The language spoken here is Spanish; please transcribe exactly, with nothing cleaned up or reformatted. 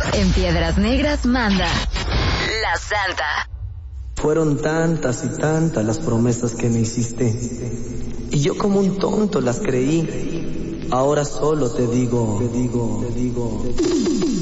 En Piedras Negras manda la Santa. Fueron tantas y tantas las promesas que me hiciste, y yo como un tonto las creí. Ahora solo te digo, te digo, te digo.